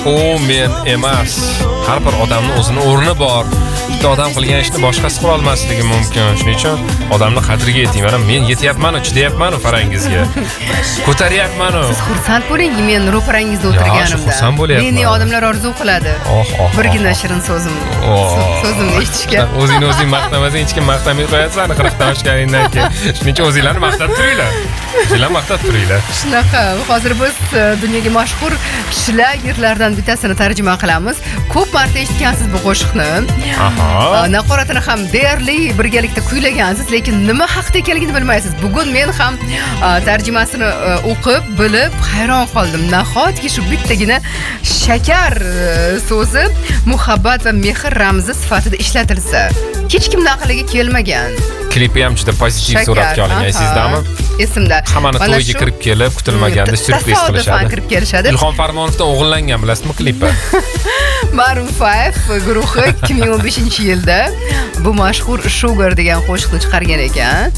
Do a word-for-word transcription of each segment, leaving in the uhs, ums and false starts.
u men emas. Har bir odamning o'zining o'rni bor. Bitta odam qilgan ishni boshqasi qila olmasligi mumkin. Shuning uchun odamning qadriga yeting. Mana men yetyapman, chidayapman farangizga. Ko'taryapman. Siz xursand bo'ling, men ro'parangizda o'tirganimda. Xursand bo'lyapman. Meni odamlar orzu qiladi. Oh, oh. Birgina shirin so'zim. So'zimni eshitishga. O'zingni o'zing maqtamasang, hech kim maqtamay qo'yatsan, qirqdan oshganingdan keyin. Shuning uchun o'zinglarni maqtab turinglar. O'zinglar maqtab turinglar. Shunaqa. Hozir biz dunyoga mashhur shlagerlardan bittasini tarjima qilamiz. Ko'p marta eshitgansiz bu qo'shiqni. Aha. Naqoratini ham deyarli birgalikda kuylagansiz, lekin nima haqida ekanligini bilmaysiz. Bugun men ham tarjimasini o'qib, bilib hayron qoldim. Nahotki shu bittagina shakar so'zi muhabbat va mehr ramzi sifatida ishlatilsa, hech kimning aqliga kelmagan. Klipi ham juda pozitiv suratga olingan, esizdami? Esimda. Hammani to'yga kirib kelib, kutilmaganda syurpriz qilishadi. Kirib kelishadi. Ilhom Farmonovdan o'g'illangan, bilasizmi klipi? Maroon five guruhi ikki ming o'n beshinchi yilda bu mashhur Sugar degan qo'shiqni chiqargan ekan.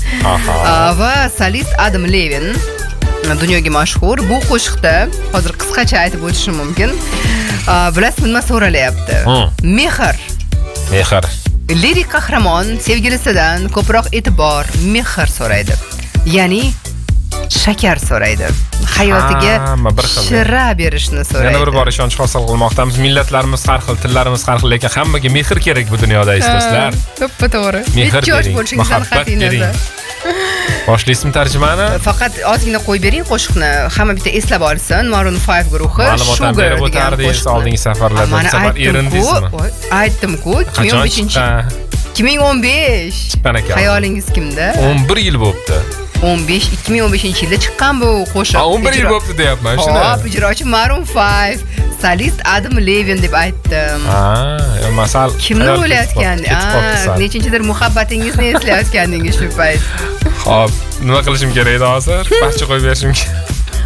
Va solist Adam Levin dunyoga mashhur. Bu qo'shiqda hozir qisqacha aytib o'tishim mumkin. Bilasizmi nima so'ralayapti? Mehr. Mehr. Lirik qahramon sevgilisidan ko'proq e'tibor, mehr so'raydi. Ya'ni shakar so'raydi. Hayotiga shira berishni so'raydi. Yana bir bor ishonch hosil qilmoqdamiz. Millatlarimiz har xil, tillarimiz har xil, lekin hammaga mehr kerak bu dunyoda, do'stlar. To'ppa-to'g'ri. Mehr bering, muhabbat bering. Boshlaysizmi tarjimani? Faqat ozgina qo'yib bering qo'shiqni. Hamma bitta eslab olsin. Maroon five guruhi Sugar berib o'tardingiz oldingi safarlarda. Bu safar erindingizmi? Aytdim-ku, ikki ming o'n beshinchi ikki ming o'n besh. Hayolingiz kimda? o'n bir yil bo'libdi. o'n besh ikki ming o'n beshinchi yilda chiqqan bu qo'shiq. o'n bir yil bo'libdi deyapman, shuni. Hop, ijrochi Maroon five, solist Adam Levin deb aytdim. Ha, masal. Kimni o'ylayotgan? Nechinchidir muhabbatingizni eslayotganingiz shu payt. Hop, nima qilishim kerak edi hozir? Baxchi qo'yib berishim kerak.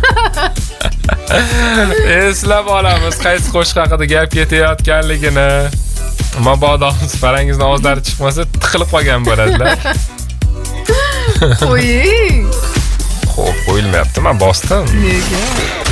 Eslab olamiz qaysi qo'shiq haqida gap ketayotganligini. Mabodo farangizni ovozlari chiqmasa, tiqilib qolgan bo'ladilar. Qo'ying. Xo'p, qo'yilmayapti, men bosdim. Nega?